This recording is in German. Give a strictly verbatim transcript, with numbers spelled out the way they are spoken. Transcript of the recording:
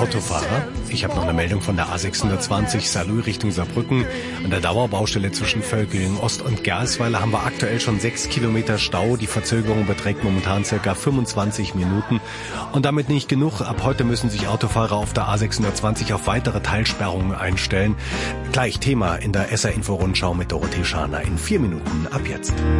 Autofahrer. Ich habe noch eine Meldung von der A sechshundertzwanzig Saarlouis Richtung Saarbrücken. An der Dauerbaustelle zwischen Völkling Ost und Gersweiler haben wir aktuell schon sechs Kilometer Stau. Die Verzögerung beträgt momentan circa fünfundzwanzig Minuten. Und damit nicht genug. Ab heute müssen sich Autofahrer auf der A sechshundertzwanzig auf weitere Teilsperrungen einstellen. Gleich Thema in der S R-Info-Rundschau mit Dorothee Scharner in vier Minuten ab jetzt.